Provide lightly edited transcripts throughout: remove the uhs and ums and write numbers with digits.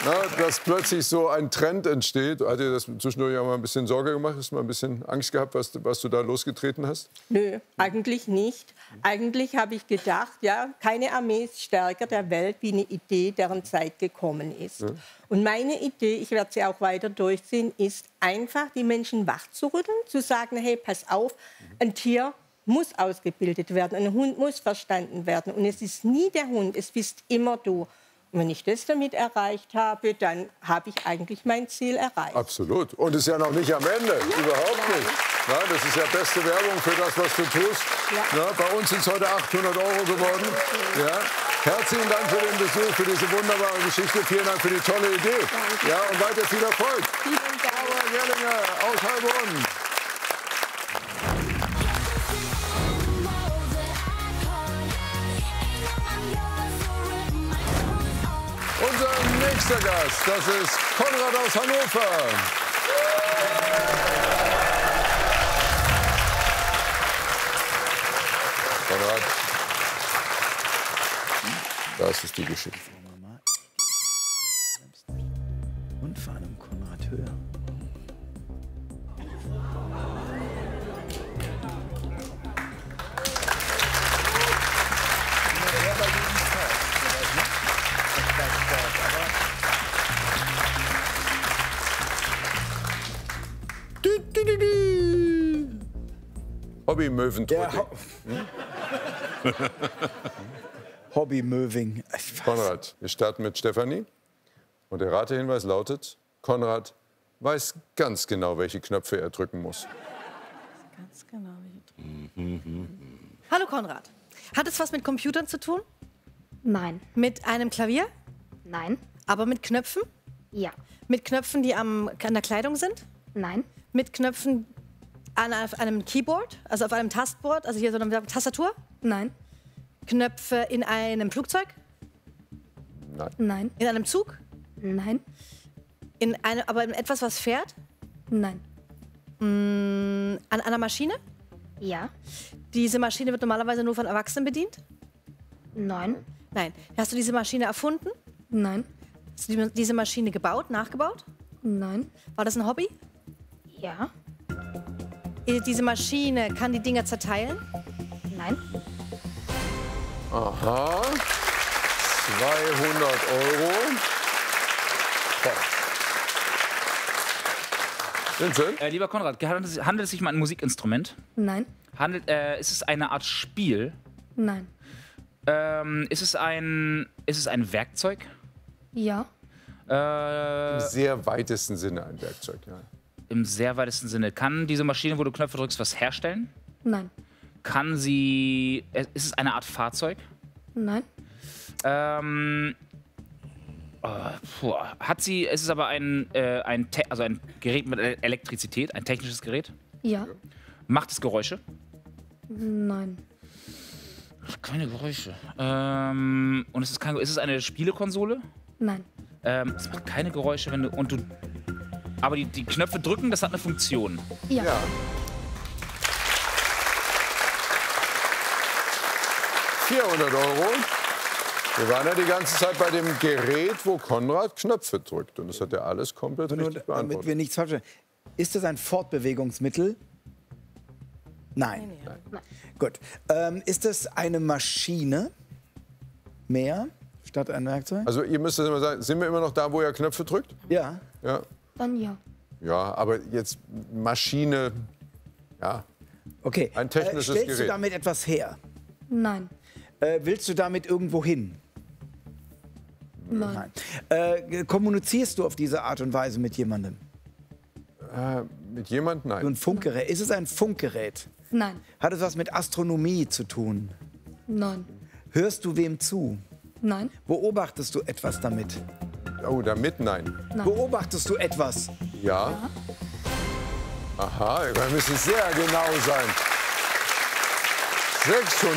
dass plötzlich so ein Trend entsteht. Hat dir das zwischendurch auch mal ein bisschen Sorge gemacht? Hast du mal ein bisschen Angst gehabt, was du da losgetreten hast? Nö, eigentlich nicht. Eigentlich habe ich gedacht, ja, keine Armee ist stärker der Welt wie eine Idee, deren Zeit gekommen ist. Ja. Und meine Idee, ich werde sie auch weiter durchziehen, ist einfach, die Menschen wachzurütteln, zu sagen, hey, pass auf, ein Tier muss ausgebildet werden, ein Hund muss verstanden werden. Und es ist nie der Hund, es bist immer du. Und wenn ich das damit erreicht habe, dann habe ich eigentlich mein Ziel erreicht. Absolut. Und ist ja noch nicht am Ende. Ja, überhaupt nicht. Ja, das ist ja beste Werbung für das, was du tust. Ja. Ja, bei uns sind es heute 800 € geworden. Ja. Herzlichen Dank für den Besuch, für diese wunderbare Geschichte. Vielen Dank für die tolle Idee. Danke. Ja, und weiter viel Erfolg. Vielen Dank. Laura Gerlinger aus Heilbronn. Unser nächster Gast, das ist Konrad aus Hannover. Konrad, das ist die Geschichte. Und vor allem Konrad höher. Hobby-Möwentrotting. Ja, Hobby-Möwing. Konrad, wir starten mit Stefanie. Und der Ratehinweis lautet, Konrad weiß ganz genau, welche Knöpfe er drücken muss. Ganz genau, welche drücken. Hallo Konrad. Hat es was mit Computern zu tun? Nein. Mit einem Klavier? Nein. Aber mit Knöpfen? Ja. Mit Knöpfen, die an der Kleidung sind? Nein. Mit Knöpfen an einem Keyboard, also auf einem Tastboard, also hier so eine Tastatur? Nein. Knöpfe in einem Flugzeug? Nein. Nein. In einem Zug? Nein. Aber in etwas, was fährt? Nein. An einer Maschine? Ja. Diese Maschine wird normalerweise nur von Erwachsenen bedient? Nein. Nein. Hast du diese Maschine erfunden? Nein. Hast du diese Maschine gebaut, nachgebaut? Nein. War das ein Hobby? Ja. Diese Maschine kann die Dinger zerteilen? Nein. Aha. 200 €. Vincent? Lieber Konrad, handelt es sich um ein Musikinstrument? Nein. Ist es eine Art Spiel? Nein. Ist es ein Werkzeug? Ja. Im sehr weitesten Sinne ein Werkzeug, ja. Im sehr weitesten Sinne. Kann diese Maschine, wo du Knöpfe drückst, was herstellen? Nein. Ist es eine Art Fahrzeug? Nein. Ist es aber ein Gerät mit Elektrizität, ein technisches Gerät? Ja. Macht es Geräusche? Nein. Keine Geräusche. Und ist es eine Spielekonsole? Nein. Es macht keine Geräusche, wenn du. Aber die Knöpfe drücken, das hat eine Funktion. Ja. Ja. 400 €. Wir waren ja die ganze Zeit bei dem Gerät, wo Konrad Knöpfe drückt. Und das hat er alles komplett richtig beantwortet. Damit wir nichts falsch verstehen. Ist das ein Fortbewegungsmittel? Nein. Nein. Gut. Ist das eine Maschine? Mehr statt ein Werkzeug? Also ihr müsst es immer sagen, sind wir immer noch da, wo er Knöpfe drückt? Ja. Ja. Dann ja. Ja, aber jetzt Maschine, ja. Okay. Ein technisches stellst Gerät. du damit etwas her? Nein. Willst du damit irgendwo hin? Nein. Kommunizierst du auf diese Art und Weise mit jemandem? Mit jemandem? So Nein. ein Funkgerät. Ist es ein Funkgerät? Nein. Hat es was mit Astronomie zu tun? Nein. Hörst du wem zu? Nein. Beobachtest du etwas damit? Oh, damit nein. Nein. Beobachtest du etwas? Ja. Aha, wir müssen sehr genau sein. 600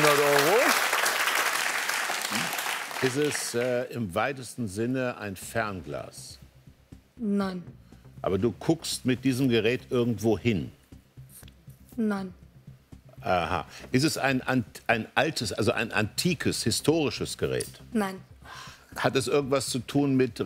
€. Ist es im weitesten Sinne ein Fernglas? Nein. Aber du guckst mit diesem Gerät irgendwo hin. Nein. Aha. Ist es ein altes, also ein antikes, historisches Gerät? Nein. Hat es irgendwas zu tun mit